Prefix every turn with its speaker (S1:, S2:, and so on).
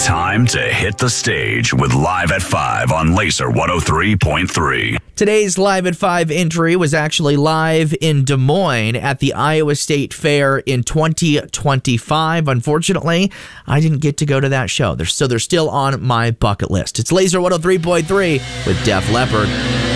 S1: Time to hit the stage with Live at 5 on Laser 103.3.
S2: Today's Live at 5 entry was actually live in Des Moines at the Iowa State Fair in 2025. Unfortunately, I didn't get to go to that show. They're still on my bucket list. It's Laser 103.3 with Def Leppard.